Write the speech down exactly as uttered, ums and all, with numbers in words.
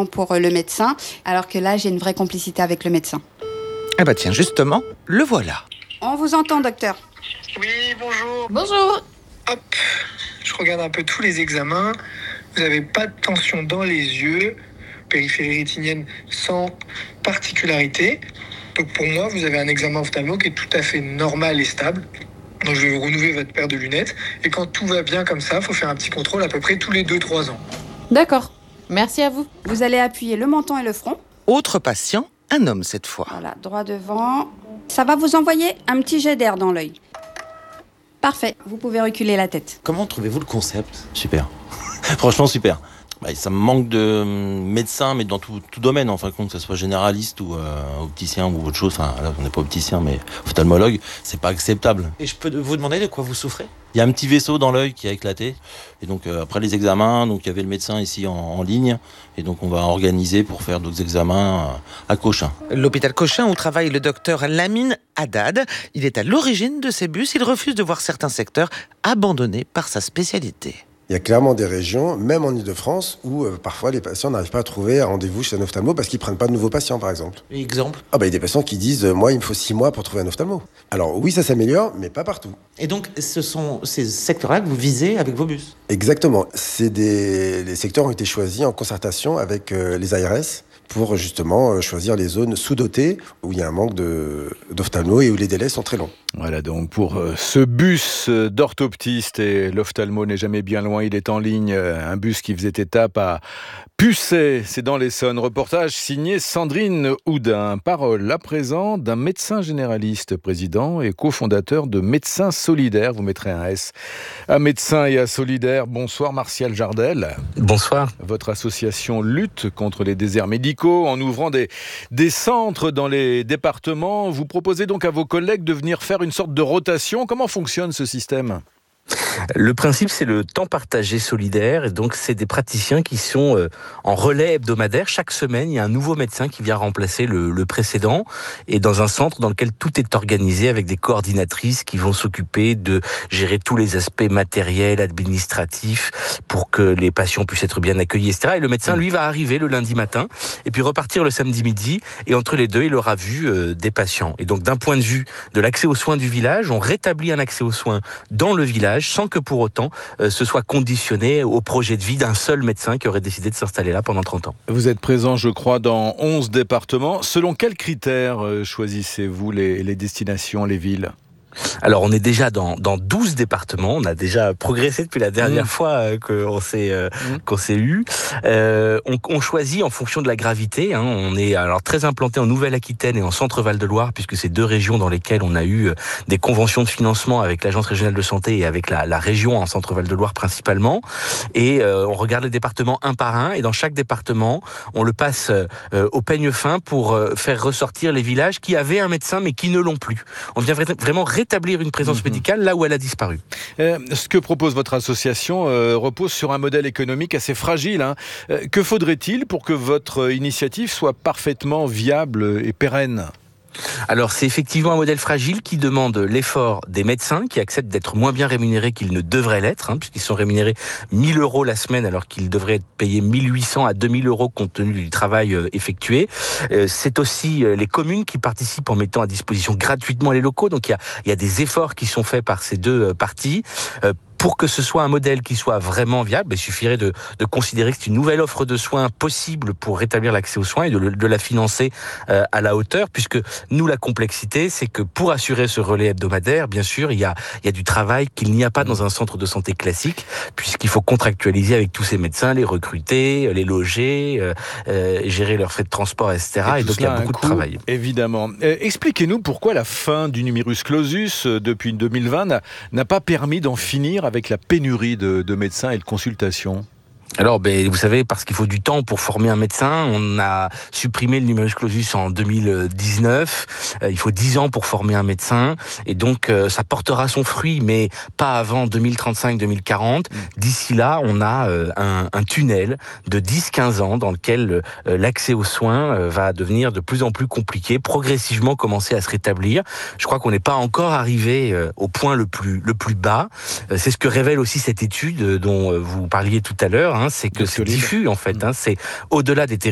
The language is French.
uniquement pour le médecin, alors que là, j'ai une vraie complicité avec le médecin. Ah bah tiens, justement, le voilà. On vous entend, docteur. Oui, bonjour. Bonjour. Hop, je regarde un peu tous les examens. Vous n'avez pas de tension dans les yeux, périphérie rétinienne sans particularité. Donc pour moi, vous avez un examen ophtalmo qui est tout à fait normal et stable. Donc je vais vous renouveler votre paire de lunettes. Et quand tout va bien comme ça, il faut faire un petit contrôle à peu près tous les deux trois ans. D'accord. Merci à vous. Vous allez appuyer le menton et le front. Autre patient, un homme cette fois. Voilà, droit devant. Ça va vous envoyer un petit jet d'air dans l'œil. Parfait, vous pouvez reculer la tête. Comment trouvez-vous le concept ? Super. Franchement, super. Bah, ça me manque de médecins, mais dans tout, tout domaine, en fin de compte, que ce soit généraliste ou euh, opticien ou autre chose. Enfin, là, on n'est pas opticien, mais ophtalmologue, c'est pas acceptable. Et je peux vous demander de quoi vous souffrez ? Il y a un petit vaisseau dans l'œil qui a éclaté. Et donc, euh, après les examens, donc il y avait le médecin ici en, en ligne. Et donc, on va organiser pour faire d'autres examens euh, à Cochin. L'hôpital Cochin où travaille le docteur Lamine Haddad. Il est à l'origine de ces bus. Il refuse de voir certains secteurs abandonnés par sa spécialité. Il y a clairement des régions, même en Ile-de-France, où euh, parfois les patients n'arrivent pas à trouver un rendez-vous chez un ophtalmo parce qu'ils ne prennent pas de nouveaux patients, par exemple. Exemple ? Ah bah, il y a des patients qui disent euh, « moi, il me faut six mois pour trouver un ophtalmo ». Alors oui, ça s'améliore, mais pas partout. Et donc, ce sont ces secteurs-là que vous visez avec vos bus ? Exactement. C'est des... Les secteurs ont été choisis en concertation avec euh, les A R S pour justement euh, choisir les zones sous-dotées où il y a un manque de... d'ophtalmo et où les délais sont très longs. Voilà donc pour euh, ce bus d'orthoptiste, et l'ophtalmo n'est jamais bien loin, il est en ligne, euh, un bus qui faisait étape à Pucet, c'est dans l'Essonne. Reportage signé Sandrine Houdin. Parole à présent d'un médecin généraliste, président et cofondateur de Médecins Solidaires. Vous mettrez un S à médecin et à solidaire. Bonsoir Martial Jardel. Bonsoir. Votre association lutte contre les déserts médicaux en ouvrant des, des centres dans les départements. Vous proposez donc à vos collègues de venir faire une sorte de rotation. Comment fonctionne ce système ? Le principe, c'est le temps partagé solidaire. Et donc, c'est des praticiens qui sont euh, en relais hebdomadaire. Chaque semaine, il y a un nouveau médecin qui vient remplacer le, le précédent. Et dans un centre dans lequel tout est organisé avec des coordinatrices qui vont s'occuper de gérer tous les aspects matériels, administratifs, pour que les patients puissent être bien accueillis, et cetera. Et le médecin, lui, va arriver le lundi matin et puis repartir le samedi midi. Et entre les deux, il aura vu euh, des patients. Et donc, d'un point de vue de l'accès aux soins du village, on rétablit un accès aux soins dans le village sans que pour autant euh, ce soit conditionné au projet de vie d'un seul médecin qui aurait décidé de s'installer là pendant trente ans. Vous êtes présent, je crois, dans onze départements. Selon quels critères euh, choisissez-vous les, les destinations, les villes ? Alors, on est déjà dans, dans douze départements. On a déjà progressé depuis la dernière mmh. fois euh, qu'on s'est, euh, mmh. qu'on s'est eu. Euh, on, on choisit en fonction de la gravité. Hein. On est alors très implanté en Nouvelle-Aquitaine et en Centre-Val-de-Loire, puisque c'est deux régions dans lesquelles on a eu euh, des conventions de financement avec l'Agence régionale de santé et avec la, la région en Centre-Val-de-Loire principalement. Et euh, on regarde les départements un par un. Et dans chaque département, on le passe euh, au peigne fin pour euh, faire ressortir les villages qui avaient un médecin mais qui ne l'ont plus. On vient vraiment rétablir une présence mmh. médicale là où elle a disparu. Euh, ce que propose votre association euh, repose sur un modèle économique assez fragile. Hein. Euh, que faudrait-il pour que votre initiative soit parfaitement viable et pérenne ? Alors, c'est effectivement un modèle fragile qui demande l'effort des médecins qui acceptent d'être moins bien rémunérés qu'ils ne devraient l'être, hein, puisqu'ils sont rémunérés mille euros la semaine alors qu'ils devraient être payés mille huit cents à deux mille euros compte tenu du travail euh, effectué. Euh, c'est aussi euh, les communes qui participent en mettant à disposition gratuitement les locaux. Donc, il y a, il y a des efforts qui sont faits par ces deux euh, parties. Euh, Pour que ce soit un modèle qui soit vraiment viable, il suffirait de, de considérer que c'est une nouvelle offre de soins possible pour rétablir l'accès aux soins et de, de la financer euh, à la hauteur, puisque nous, la complexité, c'est que pour assurer ce relais hebdomadaire, bien sûr, il y a, il y a du travail qu'il n'y a pas dans un centre de santé classique, puisqu'il faut contractualiser avec tous ces médecins, les recruter, les loger, euh, euh, gérer leurs frais de transport, et cetera. Et, et donc, il y a beaucoup de coût, travail. Évidemment. Euh, expliquez-nous pourquoi la fin du numerus clausus euh, depuis deux mille vingt n'a, n'a pas permis d'en finir avec avec la pénurie de, de médecins et de consultations ? Alors, ben, vous savez, parce qu'il faut du temps pour former un médecin, on a supprimé le numerus clausus en deux mille dix-neuf. Euh, il faut dix ans pour former un médecin. Et donc, euh, ça portera son fruit, mais pas avant deux mille trente-cinq deux mille quarante. D'ici là, on a euh, un, un tunnel de dix à quinze ans dans lequel euh, l'accès aux soins euh, va devenir de plus en plus compliqué, progressivement commencer à se rétablir. Je crois qu'on n'est pas encore arrivé euh, au point le plus, le plus bas. Euh, c'est ce que révèle aussi cette étude dont euh, vous parliez tout à l'heure, hein, c'est que c'est diffus en fait, hein, c'est au-delà des territoires